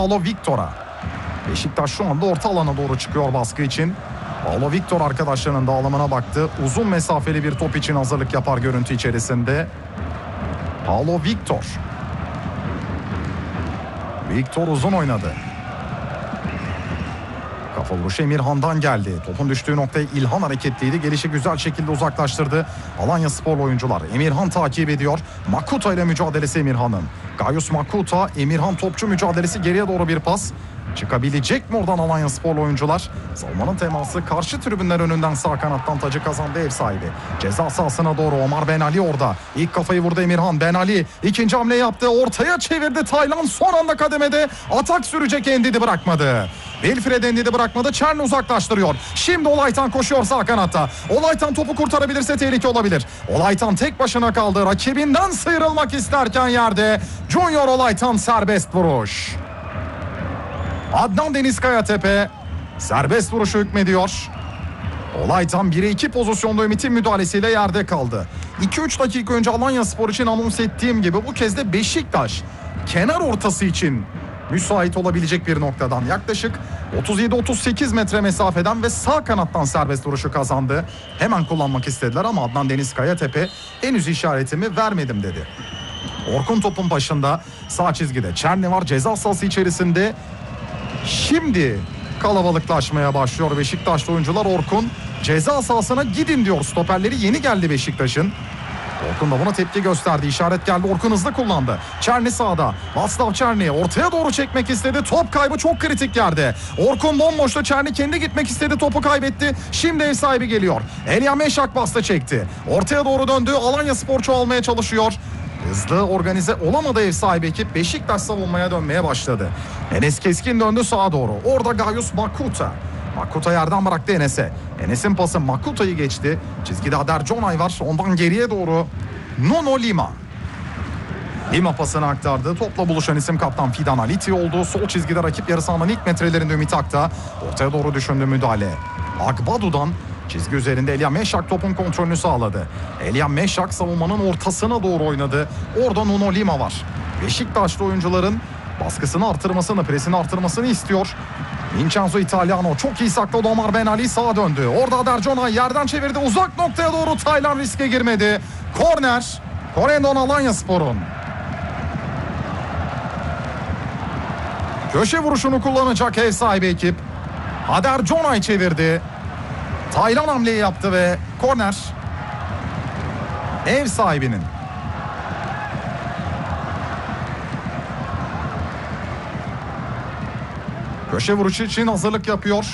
Paulo Victor'a. Beşiktaş şu anda orta alana doğru çıkıyor baskı için. Paulo Victor arkadaşlarının dağılımına baktı. Uzun mesafeli bir top için hazırlık yapar görüntü içerisinde. Paulo Victor. Victor uzun oynadı. Kafa vuruşu Emirhan'dan geldi. Topun düştüğü noktaya İlhan hareketliydi. Gelişi güzel şekilde uzaklaştırdı. Alanyaspor oyuncular. Emirhan takip ediyor. Makuta ile mücadelesi Emirhan'ın. Gayus Makuta, Emirhan topçu mücadelesi, geriye doğru bir pas. Çıkabilecek mi oradan Alanyaspor oyuncular? Savunmanın teması karşı tribünler önünden sağ kanattan tacı kazandı ev sahibi. Ceza sahasına doğru Omar Ben Ali orada. İlk kafayı vurdu Emirhan. Ben Ali ikinci hamle yaptı. Ortaya çevirdi Taylan. Son anda kademede atak sürecek, Endidi bırakmadı. Wilfred Endidi bırakmadı. Çerni uzaklaştırıyor. Şimdi Olaytan koşuyor sağ kanatta. Olaytan topu kurtarabilirse tehlike olabilir. Olaytan tek başına kaldı. Rakibinden sıyrılmak isterken yerde. Junior Olaytan serbest vuruş. Adnan Deniz Kayatepe serbest vuruşu hükmediyor. Olaytan 1'e 2 pozisyonda Ümit'in müdahalesiyle yerde kaldı. 2-3 dakika önce Alanyaspor için anons ettiğim gibi bu kez de Beşiktaş kenar ortası için müsait olabilecek bir noktadan yaklaşık 37-38 metre mesafeden ve sağ kanattan serbest vuruşu kazandı. Hemen kullanmak istediler ama Adnan Deniz Kayatepe henüz işaretimi vermedim dedi. Orkun topun başında, sağ çizgide Çerni var ceza sahası içerisinde. Şimdi kalabalıklaşmaya başlıyor Beşiktaşlı oyuncular. Orkun ceza sahasına gidin diyor. Stoperleri yeni geldi Beşiktaş'ın. Orkun da buna tepki gösterdi. İşaret geldi. Orkun hızlı kullandı. Çerni sağda. Václav Çerni ortaya doğru çekmek istedi. Top kaybı çok kritik yerde. Orkun bomboşta. Çerni kendi gitmek istedi. Topu kaybetti. Şimdi ev sahibi geliyor. Elia Meşak bastı çekti. Ortaya doğru döndü. Alanyaspor çoğalmaya çalışıyor. Hızlı organize olamadı ev sahibi ekip. Beşiktaş savunmaya dönmeye başladı. Enes Keskin döndü sağa doğru. Orada Gayus Makuta. Makuta yerden bıraktı Enes'e. Enes'in pası Makuta'yı geçti. Çizgide Ader Conay var. Ondan geriye doğru Nuno Lima. Lima pasını aktardı. Topla buluşan isim kaptan Fidan Aliti oldu. Sol çizgide rakip yarı sahanın ilk metrelerinde Ümit Akta. Ortaya doğru düşündü müdahale. Agbadu'dan çizgi üzerinde Elia Meşak topun kontrolünü sağladı. Elia Meşak savunmanın ortasına doğru oynadı. Orada Nuno Lima var. Beşiktaşlı oyuncuların baskısını artırmasını, presini artırmasını istiyor. Vincenzo Italiano çok iyi sakladı. Omar Ben Ali sağa döndü. Orada Ader Conay yerden çevirdi. Uzak noktaya doğru Taylan riske girmedi. Korner. Korendon Alanyaspor'un. Köşe vuruşunu kullanacak ev sahibi ekip. Ader Conay çevirdi. Taylan hamleyi yaptı ve korner ev sahibinin. Köşe vuruşu için hazırlık yapıyor.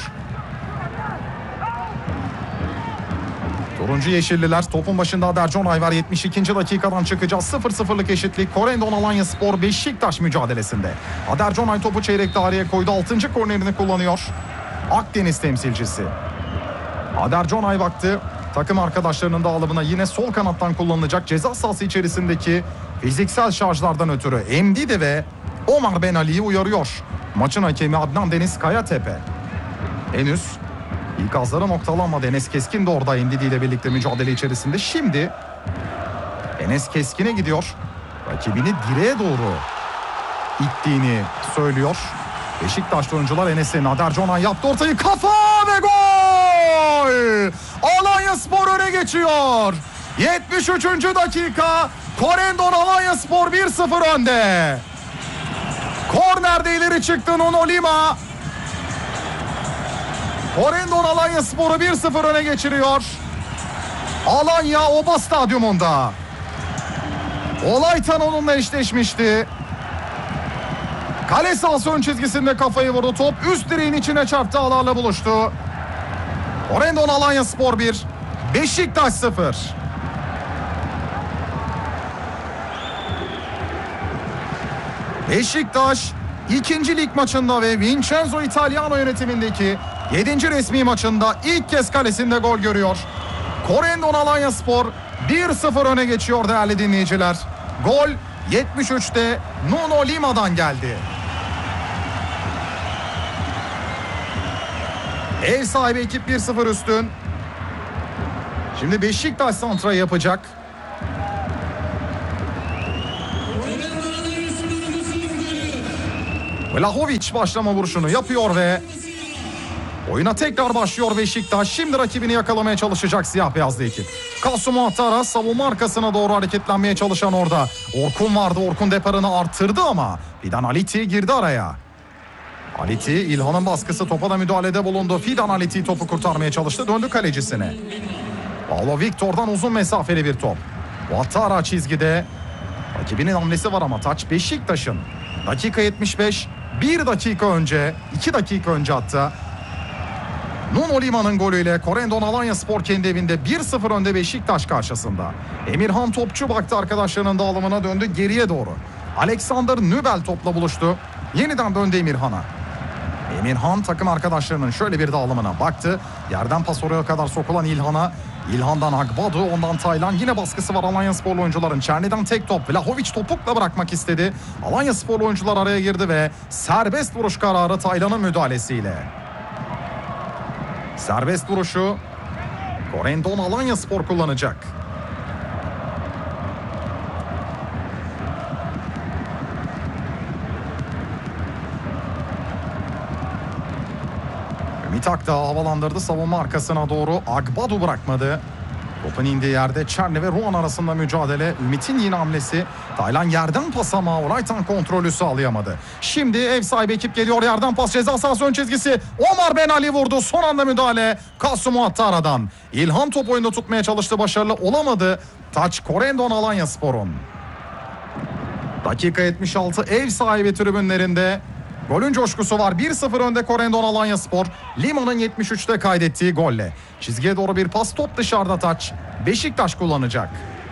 Turuncu Yeşilliler topun başında Ader Conay var. 72. dakikadan çıkacağız. 0-0'lık eşitlik. Korendon Alanyaspor Beşiktaş mücadelesinde. Ader Conay topu çeyrek daireye koydu. 6. kornerini kullanıyor. Akdeniz temsilcisi. Ader Conay baktı. Takım arkadaşlarının dağılımına yine sol kanattan kullanılacak ceza sahası içerisindeki fiziksel şarjlardan ötürü Ndidi ve Omar Ben Ali'yi uyarıyor. Maçın hakemi Adnan Deniz Kayatepe. Henüz ikazları noktalanmadı. Enes Keskin de orada Ndidi ile birlikte mücadele içerisinde. Şimdi Enes Keskin'e gidiyor. Rakibini direğe doğru ittiğini söylüyor. Beşiktaşlı oyuncular Enes'in. Ader Conay yaptı ortayı, kafa ve gol! Alanyaspor öne geçiyor. 73. dakika. Korendon Alanyaspor 1-0 önde. Kornerde ileri çıktı Nuno Lima. Korendon Alanyaspor'u 1-0 öne geçiriyor. Alanya Oba Stadyumunda. Olaytan onunla eşleşmişti. Kale sahası ön çizgisinde kafayı vurdu. Top üst direğin içine çarptı, ağlarla buluştu. Korendon Alanyaspor 1, Beşiktaş 0. Beşiktaş 2. lig maçında ve Vincenzo Italiano yönetimindeki 7. resmi maçında ilk kez kalesinde gol görüyor. Korendon Alanyaspor 1-0 öne geçiyor değerli dinleyiciler. Gol 73'te Nuno Lima'dan geldi. Ev sahibi ekip 1-0 üstün. Şimdi Beşiktaş santra yapacak. Vlahovic başlama vuruşunu yapıyor ve oyuna tekrar başlıyor Beşiktaş. Şimdi rakibini yakalamaya çalışacak siyah beyazlı ekip. Kasım Muhattara savunma arkasına doğru hareketlenmeye çalışan orada. Orkun vardı. Orkun deparını arttırdı ama Fidan Aliti girdi araya. Aliti, İlhan'ın baskısı, topa da müdahalede bulundu. Fidan Aliti topu kurtarmaya çalıştı. Döndü kalecisine. Paulo Victor'dan uzun mesafeli bir top. Muhattara çizgide. Rakibinin hamlesi var ama taç Beşiktaş'ın. Dakika 75. 1 dakika önce, 2 dakika önce hatta Nuno Lima'nın golüyle Corendon Alanyaspor kendi evinde 1-0 önde Beşiktaş karşısında. Emirhan Topçu baktı arkadaşlarının dağılımına, döndü geriye doğru. Alexander Nübel topla buluştu. Yeniden döndü Emirhan'a. Emirhan takım arkadaşlarının şöyle bir dağılımına baktı. Yerden pas oraya kadar sokulan İlhan'a. İlhan'dan Agbadu, ondan Taylan. Yine baskısı var Alanyasporlu oyuncuların. Çerni'den tek top. Vlahovic topukla bırakmak istedi. Alanyasporlu oyuncular araya girdi ve serbest vuruş kararı Taylan'ın müdahalesiyle. Serbest vuruşu Corendon Alanyaspor kullanacak. Ümit Akdağ havalandırdı savunma arkasına doğru. Agbadu bırakmadı. Topun indiği yerde Çerni ve Ruan arasında mücadele. Ümit'in yine hamlesi. Taylan yerden pas ama Oraytan kontrolü sağlayamadı. Şimdi ev sahibi ekip geliyor. Yerden pas, ceza sahası ön çizgisi. Omar Ben Ali vurdu. Son anda müdahale Kasım Muhattara'dan. İlhan top oyunda tutmaya çalıştı. Başarılı olamadı. Taç Corendon Alanyaspor'un. Dakika 76 ev sahibi tribünlerinde. Golün coşkusu var. 1-0 önde Corendon Alanyaspor. Lima'nın 73'te kaydettiği golle. Çizgiye doğru bir pas, top dışarıda taç. Beşiktaş kullanacak.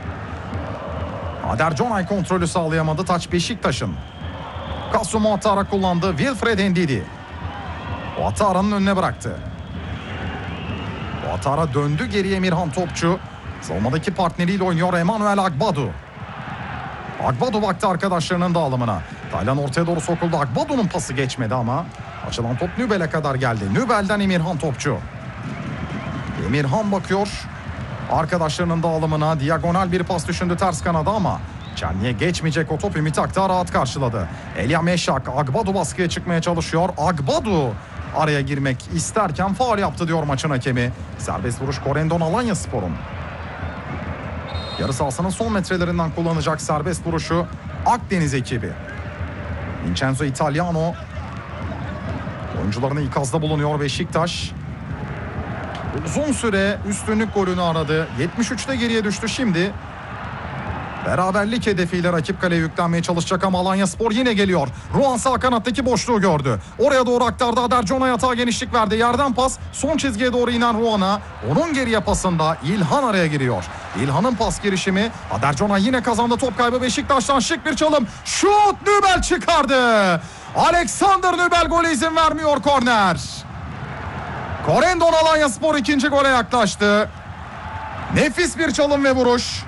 Ader Conay kontrolü sağlayamadı. Taç Beşiktaş'ın. Kasım Muhattara kullandı. Wilfred Ndidi. Muhattara'nın önüne bıraktı. Muhattara döndü geriye Emirhan Topçu. Savunmadaki partneriyle oynuyor Emanuel Agbadu. Agbadu baktı arkadaşlarının dağılımına. Taylan ortaya doğru sokuldu. Agbadu'nun pası geçmedi ama açılan top Nübel'e kadar geldi. Nübel'den Emirhan Topçu. Emirhan bakıyor arkadaşlarının dağılımına. Diagonal bir pas düşündü ters kanada ama Çerni'ye geçmeyecek o top. Ümit Akdağ rahat karşıladı. Elia Meşak, Agbadu baskıya çıkmaya çalışıyor. Agbadu araya girmek isterken faul yaptı diyor maçın hakemi. Serbest vuruş Corendon Alanyaspor'un. Yarı sahasının son metrelerinden kullanacak serbest vuruşu Akdeniz ekibi. Vincenzo Italiano oyuncularını ikazda bulunuyor Beşiktaş. Uzun süre üstünlük golünü aradı. 73'te geriye düştü şimdi. Beraberlik hedefiyle rakip kaleye yüklenmeye çalışacak ama Alanyaspor yine geliyor. Ruan sağ kanattaki boşluğu gördü. Oraya doğru aktardı. Ader Conay atağa genişlik verdi. Yerden pas son çizgiye doğru inen Ruan'a. Onun geriye pasında İlhan araya giriyor. İlhan'ın pas girişimi. Ader Conay yine kazandı. Top kaybı Beşiktaş'tan, şık bir çalım. Şut, Nübel çıkardı. Alexander Nübel gole izin vermiyor, korner. Corendon Alanyaspor ikinci gole yaklaştı. Nefis bir çalım ve vuruş.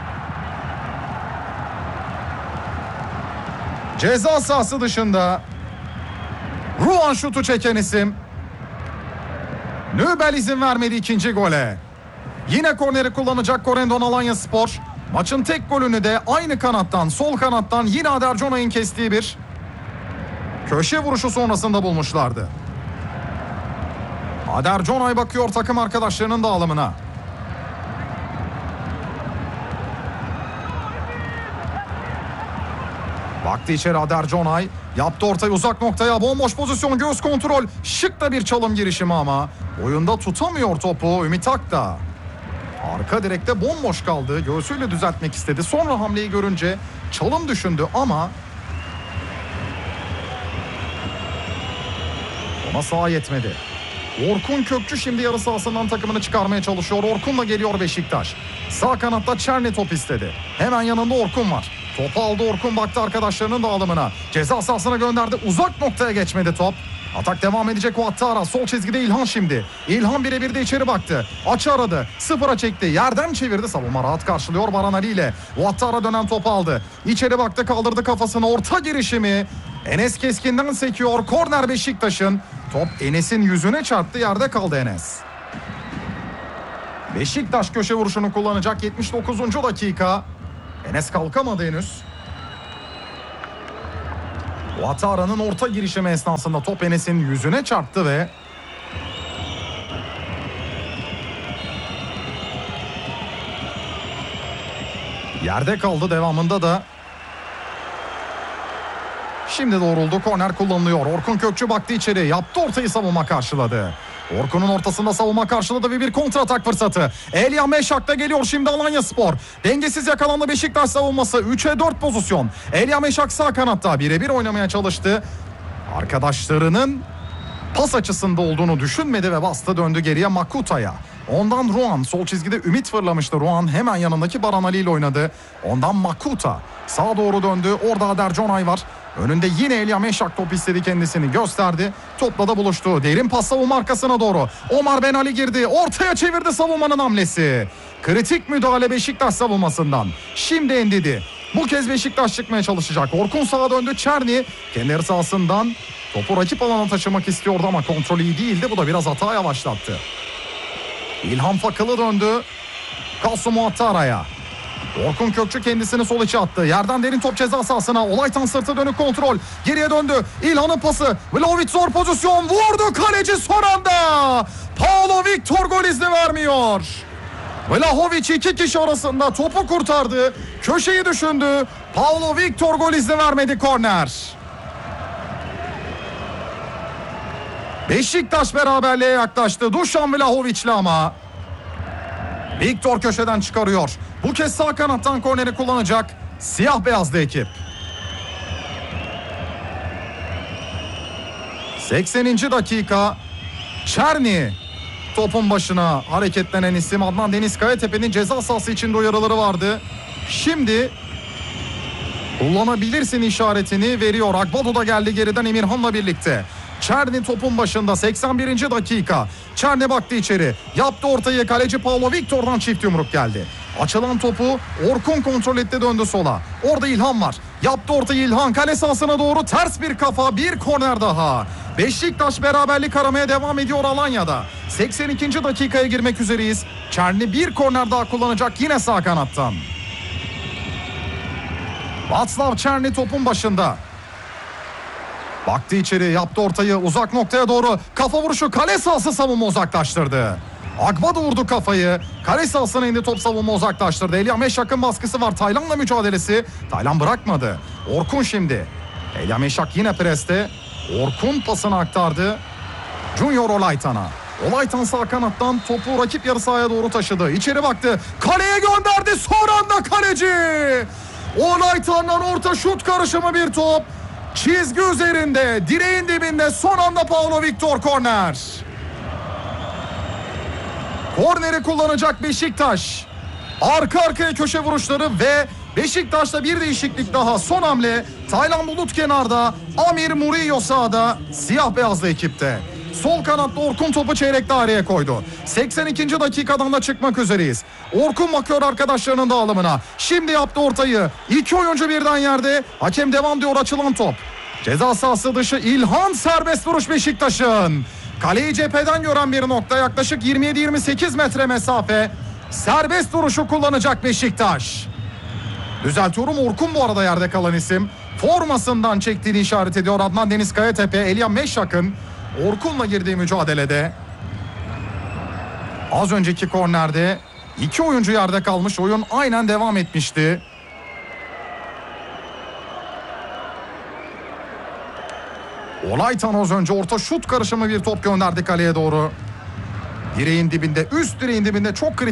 Ceza sahası dışında Ruan şutu çeken isim. Nübel izin vermedi ikinci gole. Yine korneri kullanacak Corendon Alanyaspor. Maçın tek golünü de aynı kanattan, sol kanattan yine Ader Conay'ın kestiği bir köşe vuruşu sonrasında bulmuşlardı. Ader Conay bakıyor takım arkadaşlarının dağılımına. Baktı içeri Ader Conay. Yaptı ortayı uzak noktaya. Bomboş pozisyon, göğüs kontrol. Şık da bir çalım girişimi ama oyunda tutamıyor topu Ümit Akdağ. Arka direkte bomboş kaldı. Göğsüyle düzeltmek istedi. Sonra hamleyi görünce çalım düşündü ama ona sağa yetmedi. Orkun Kökçü şimdi yarı sahasından takımını çıkarmaya çalışıyor. Orkun'la geliyor Beşiktaş. Sağ kanatta Çerni top istedi. Hemen yanında Orkun var. Topu aldı Orkun, baktı arkadaşlarının dağılımına. Ceza sahasına gönderdi. Uzak noktaya geçmedi top. Atak devam edecek Muhattara. Sol çizgide İlhan şimdi. İlhan birebir de içeri baktı. Açı aradı. Sıfıra çekti. Yerden çevirdi. Savunma rahat karşılıyor Baran Ali ile. Muhattara dönen topu aldı. İçeri baktı, kaldırdı kafasını. Orta girişimi. Enes Keskin'den sekiyor. Korner Beşiktaş'ın. Top Enes'in yüzüne çarptı. Yerde kaldı Enes. Beşiktaş köşe vuruşunu kullanacak 79. dakika. Enes kalkamadı henüz. Ouattara'nın orta girişimi esnasında top Enes'in yüzüne çarptı ve yerde kaldı. Devamında da şimdi doğruldu. Korner kullanılıyor. Orkun Kökçü baktı içeri. Yaptı ortayı, savunma karşıladı. Orkun'un ortasında savunma karşıladı ve bir kontratak fırsatı. Elia Meşak da geliyor şimdi Alanyaspor. Dengesiz yakalandı Beşiktaş savunması. 3'e 4 pozisyon. Elia Meşak sağ kanatta birebir oynamaya çalıştı. Arkadaşlarının pas açısında olduğunu düşünmedi ve bastı, döndü geriye Makuta'ya. Ondan Ruan sol çizgide ümit fırlamıştı. Ruan hemen yanındaki Baran Ali ile oynadı. Ondan Makuta sağa doğru döndü. Orada Ader Conay var. Önünde yine Elia Meşak top istedi, kendisini gösterdi. Topla da buluştu. Derin pas savunma arkasına doğru. Omar Ben Ali girdi. Ortaya çevirdi savunmanın hamlesi. Kritik müdahale Beşiktaş savunmasından. Şimdi Ndidi. Bu kez Beşiktaş çıkmaya çalışacak. Orkun sağa döndü. Çerni kendi yarı sahasından topu rakip alana taşımak istiyordu ama kontrolü iyi değildi. Bu da biraz hata yavaşlattı. İlhan Fakılı döndü Kasım Ouattara'ya. Orkun Kökçü kendisini sol içe attı. Yerden derin top ceza sahasına. Olaytan sırtı dönük kontrol. Geriye döndü. İlhan'ın pası. Vlahovic zor pozisyon. Vurdu kaleci son anda. Paulo Victor gol izni vermiyor. Vlahovic iki kişi arasında topu kurtardı. Köşeyi düşündü. Paulo Victor gol izni vermedi, korner. Beşiktaş beraberliğe yaklaştı. Dušan Vlahovic'le ama Victor köşeden çıkarıyor. Bu kez sağ kanattan korneri kullanacak siyah beyazlı ekip. 80. dakika. Çerni topun başına hareketlenen isim. Adnan Deniz Kayatepe'nin ceza sahası içinde uyarıları vardı. Şimdi kullanabilirsin işaretini veriyor. Akbado da geldi geriden Emirhan'la birlikte. Çerni topun başında 81. dakika. Çerni baktı içeri. Yaptı ortayı. Kaleci Paulo Victor'dan çift yumruk geldi. Açılan topu Orkun kontrol etti, döndü sola. Orada İlhan var. Yaptı ortayı İlhan. Kale sahasına doğru ters bir kafa. Bir korner daha. Beşiktaş beraberlik aramaya devam ediyor Alanya'da. 82. dakikaya girmek üzereyiz. Çerni bir korner daha kullanacak yine sağ kanattan. Václav Černý topun başında. Baktı içeri, yaptı ortayı uzak noktaya doğru. Kafa vuruşu, kale sahası, savunma uzaklaştırdı. Akbado vurdu kafayı. Kale sahasına indi top, savunma uzaklaştırdı. Elia Meşak'ın baskısı var. Taylan'la mücadelesi. Taylan bırakmadı. Orkun şimdi. Elia Meşak yine preste. Orkun pasını aktardı Junior Olaytan'a. Olaytan sağ kanattan topu rakip yarı sahaya doğru taşıdı. İçeri baktı. Kaleye gönderdi. Son anda kaleci. Olaytan'dan orta şut karışımı bir top. Çizgi üzerinde, direğin dibinde, son anda Paulo Victor korner. Korneri kullanacak Beşiktaş. Arka arkaya köşe vuruşları ve Beşiktaş'ta bir değişiklik daha. Son hamle Taylan Bulut kenarda, Amir Murillo sağda, siyah beyazlı ekipte. Sol kanatta Orkun topu çeyrek daireye koydu. 82. dakikadan da çıkmak üzereyiz. Orkun bakıyor arkadaşlarının dağılımına. Şimdi yaptı ortayı. İki oyuncu birden yerde. Hakem devam diyor, açılan top. Ceza sahası dışı İlhan, serbest vuruş Beşiktaş'ın. Kaleyi cepheden gören bir nokta, yaklaşık 27-28 metre mesafe. Serbest vuruşu kullanacak Beşiktaş. Düzeltiyorum, Orkun bu arada yerde kalan isim. Formasından çektiğini işaret ediyor Adnan Deniz Kayatepe. Elia Meşak'ın Orkun'la girdiği mücadelede az önceki kornerde iki oyuncu yerde kalmış, oyun aynen devam etmişti. Olaytan az önce orta şut karışımı bir top gönderdi kaleye doğru. Direğin dibinde, üst direğin dibinde çok kritik